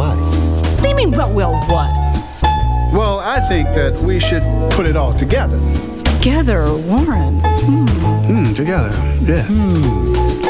what? What do you mean, well, what? Well, I think that we should put it all together. Together, Warren. Together, yes.